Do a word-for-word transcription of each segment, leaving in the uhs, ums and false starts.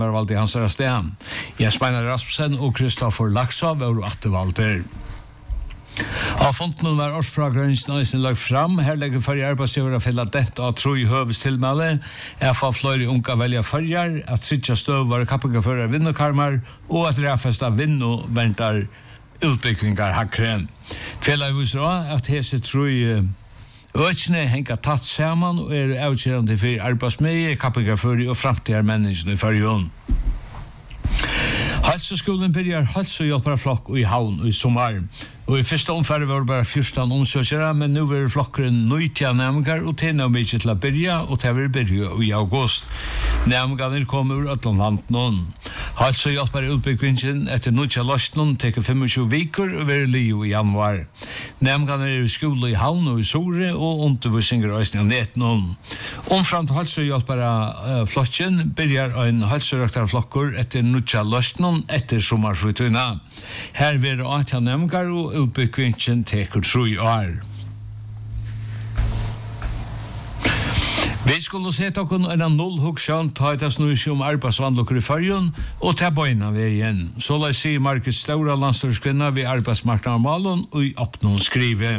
var valgt i hans sted. Jens Beinar Rasmussen og Kristoffer Laksa var attevalgter. Av fonten var årsfragrønsen nøysen lagt fram. Her legger førje arbeidsgiver å fylle dette av tro i høves tilmelde. Jeg får flere unge velge førjer, at sitte støv var kappinger for vinnerkarmer, og at rafest av vinner venter utbyggingar hakkeren. Fjellet viser også at hese tro i økene henger tatt sammen og er avkjørende for arbeidsmøye, kappinger for og fremtidige menneskene i førjen. Halseskolen begynner halsehjelpere flokk i havn og i sommer. Og i første omfærd var det bare fjorten omsøkere, men nå er flokkeren nøytja nærmengar, og til nå mye til å begynne, og til å begynne i august. Nærmengene kommer ur Øtlandland noen. Halsehjelpere utbyggingen etter nøytja løsnen teker tjuefem viker og være liv i januar. Nærmengene er i skole i havn og i Sore, og undervisninger og i nett noen. Omframt halsehjelpere flokken begynner en halsehjelpere flokker etter nøytja løsnen etter sommerflytøyene. Her vil det at nærmengar og utbyggingen teker tro i år. Vi skulle se til en null huksjon ta et snus om arbeidsvandlukker i førjen og ta bøyna ved igjen. Så la jeg si Markus Stora landstørskvinna ved arbeidsmarknaden og i oppnån skrive.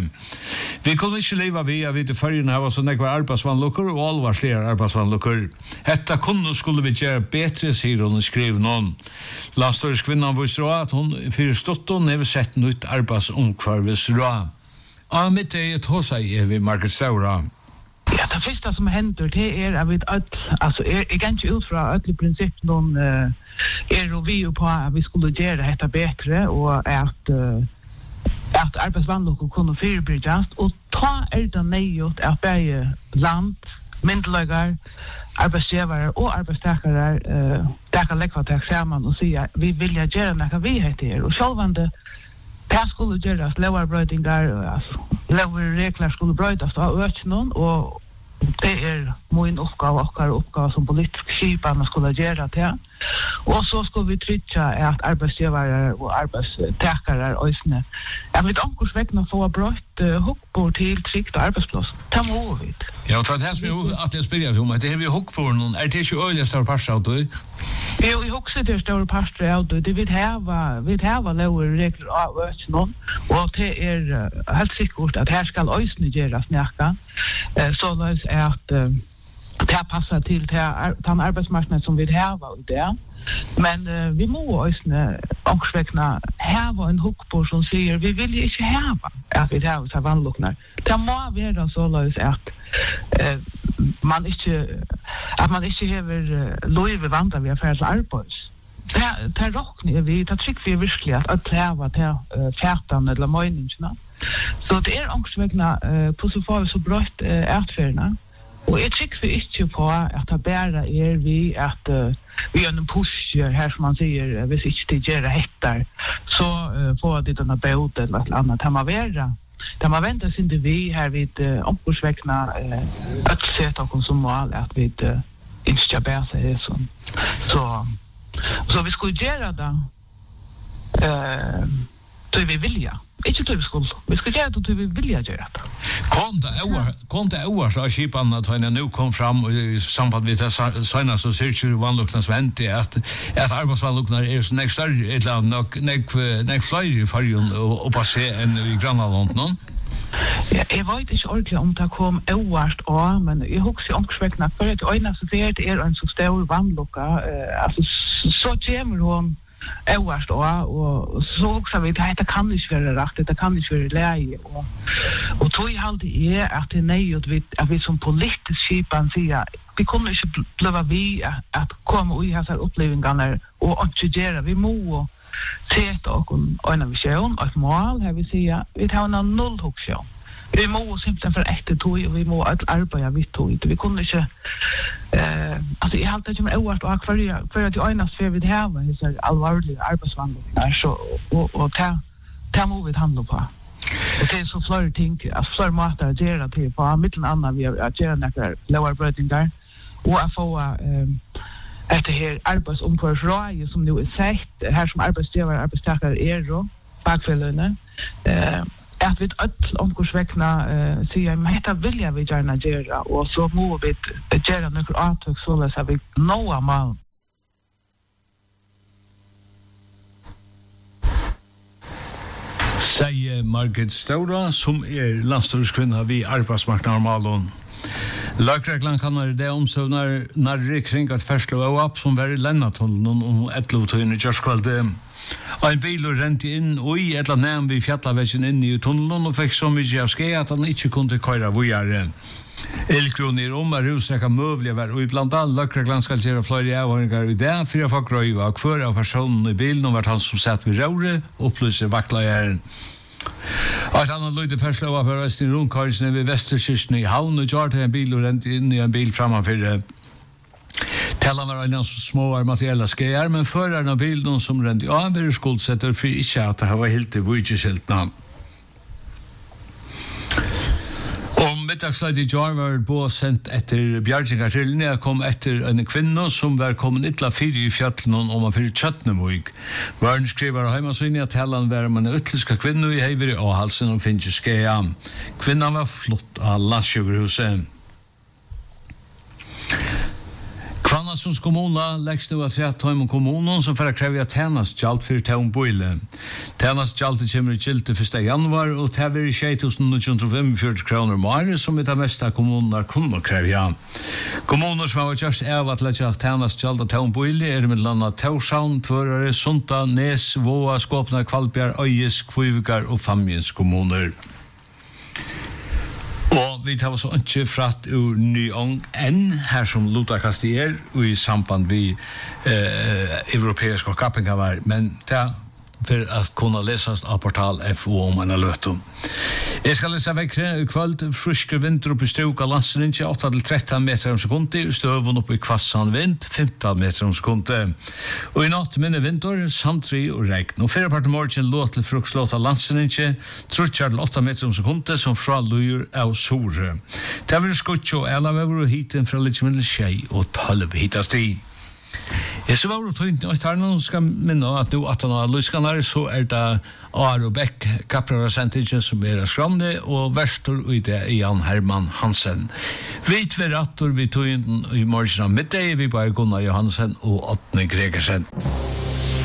Vi kunne ikke leve ved at vi til førjen her var så nekvar arbeidsvandlukker og alvar flere arbeidsvandlukker. Hetta kunne skulle vi gjøre bedre, sier hun skrive noen. Landstørskvinna viser at hun fyrir ståtton har sett nytt arbeidsomkvarves råd. Av mitt er et hos seg er vi Markus Stora. Ja, det første som hender det er at vi ødel, altså er, jeg kan ikke ut fra ødel prinsipp noen uh, er og vi jo på at vi skulle gjøre dette bedre og at, uh, at arbeidsvandlukker kunne fyrbrygjast og ta er det nøyot at begge land, myndeløyger, arbeidsgivere og arbeidstakere uh, der kan legge til sammen og si at vi vil gjøre noe vi heter og selvvande det skulle gjøres lovarbrøydinger, altså, lovarregler skulle brøydes av økenen, og det er min oppgave, oppgave, oppgave som politisk skipene skulle gjøre til. Og så skulle vi trykja at arbeidsgivere og arbeidstakere øysene. Jeg vet omkurs vekkene få brøyt uh, hukkbord til trygt arbeidsplass. Det må vi. Ja, og det er som at jeg spiller om, det er vi hukkbord noen. Er det ikke øyelig større parster av det? Jo, jeg husker det større parster av det. Det vil heva, vil heva lover regler av øysene, og det er uh, helt sikkert at her skal øysene gjøre snakka. Uh, så løs er at uh, det passer til den arbeidsmarknaden som vi har i det. Men uh, vi må også omkring hava en hukkbord som sier vi vil ikke hava at vi har seg vannlukkene. Det må være så løs at uh, man ikke at man ikke hever uh, løyve vandre vi har færdig arbeids. Det råkner vi, det trykker vi virkelig at at hava til uh, fjertan eller møyningene. Så det er omkring uh, hvordan får vi så brøtt uh, ertferdene. Og jeg tykker ikke på at det bare er vi at uh, vi gjør en pusher her som man sier, uh, hvis ikke det gjør etter, så uh, får de denne båt eller et eller annet. Det må være. Det må vente sin til vi her vid uh, omkursvekkene uh, øtset og som mål at vi uh, ikke skal bære seg sånn. Så, så vi skulle gjøre det uh, til vi vilja. Ikke til vi skulle. Vi skal gjøre det til vi vilja gjøre det. Kom det øvers av skipene at han nå kom fram i samband med det seneste og sirkjur vannlukkens vent at, at arbeidsvannlukkene er så nek større, et eller annet, nek, nek flere i fargen og, og passe enn i Grannalland nå? Ja, jeg vet ikke ordentlig om det kom øverst også, men jeg husker omkring for at øynene så det er en så stor vannlukka, uh, altså så kommer hun øverst også, og så også vi at det kan ikke være rakt, det kan ikke være leie, og, og tog alltid er at det er nøyet at vi som politisk skipan sier vi kommer ikke blive vi at, at komme i disse opplevelsene og ikke gjøre, vi må sette oss øyne visjon og et mål her vi sier, vi tar en null huksjon. Vi må simpelthen for ekte tog, og vi må arbeide vidt tog. Vi kunne ikke, eh, altså jeg halte ikke med øvert, og hver at de øynene ser vi det her, disse alvorlige arbeidsvandlene, så, og, og det, det må vi handle på. Og det er så flere ting, altså flere måter å gjøre til på, mittelen annet vi har gjøre noen lovarbrøydinger, og å få eh, etter her arbeidsomkvarsråd, som nå er sett, her som arbeidsgiver og arbeidstakere er, og bakfellene, eh, at vi ødel omkursvekkene uh, sier, men dette vil jeg vi gjerne gjøre, og så må vi gjøre noen avtøk så at vi når mal. Sier Margit Stora, som er landstyrskvinna vid arbeidsmarknaden. Lagreglan kan være det omstøvner nærre kring at ferslo og opp som var i Lennatunnelen og etlovtøyene Gjørskvalde. En bil rent inn og i et eller annet vi fjallaveggen inn i tunnelen og fikk så mye av skje at han ikke kunne køyre vujere. Elkroner om er utstrekka møvlige var og iblant all lagreglan skal gjøre flere avhøringer i det for å få grøy og akvør av personen i bilen og vært han som satt ved røyre opplyser vaktlageren. At han har løyde ferslo av for Østen rundkarsene ved Vesterkirsten i havn og gjør til en bil og rent inn i en bil framfor. Tellan var en som små materiella skeier, men føreren av bilen som rent i av er skuldsetter for ikke at det var helt i vujtjeskiltene. Om middagsløyd i jar var bo sendt etter bjargingar til når jeg kom etter en kvinne som var kommet ytla fire i fjallen om man fyrir Tjøtnemøyg. Varen skriver av heimasynlig at Helland var man utlyska kvinne i heiver i avhalsen og finnes skeia. Kvinnan var flott av landssjukerhuset. Kvannasunds kommuna läggs nu att säga Tøymon kommunen som för att kräva tjänstgjald för Tøymboile. Tjänstgjaldet kommer i gilde första januari och det är tjej tusen niohundrafemtiofyra kronor mer som vi tar mesta kommuner kunde kräva. Kommuner som har gjort av att lägga tjänstgjald av Tøymboile är med landa Torshavn, Tvörare, Sunta, Nes, Våa, Skåpna, Kvalbjar, Øyes, Kvivikar och Famjens kommuner. Og vi tar så ikke fratt ur Nyong enn her som Lutakast er og i samband vi eh, europeisk og kappingavar, men det for at kunne lesas av portal F O om en løtum. Jeg skal lese vekkre i kvöld, fruske vinter opp i Stuka landsrinje, åtta til tretton meter om sekundi, støvun opp i Kvassan vind, femton meter om sekundi. Og i natt minne vinter, sandtri og regn. Og fyrre part morgen låt til frukslåta landsrinje, trutjar til åtta meter om sekundi, som fra lujer av sore. Det vil skutje og elavever og hiten fra litt mellom tjei og tolv hitast i. Jeg så var det tøynt, og tar noen skal minne at nå at han har lyskanar, så er det Aro Beck, Kaprar Sentingen, som er skramne, og verstor i det Jan Herman Hansen. Vi tver attor vi tøynt i morgen av middag, vi bare Gunnar Johansen og Åtne Gregersen.